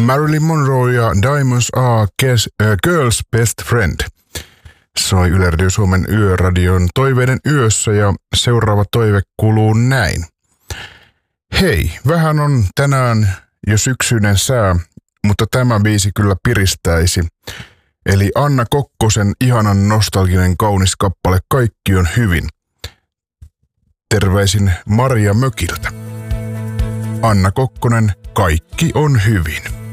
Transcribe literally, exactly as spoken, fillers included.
Marilyn Monroe ja Diamonds Are Kes- äh, Girl's Best Friend soi Yle Radio Suomen Yöradion Toiveiden yössä ja seuraava toive kuuluu näin. Hei, vähän on tänään jo syksyinen sää, mutta tämä biisi kyllä piristäisi. Eli Anna Kokkosen ihanan nostalginen kaunis kappale Kaikki on hyvin. Terveisin Maria Mökiltä. Anna Kokkonen, Kaikki on hyvin.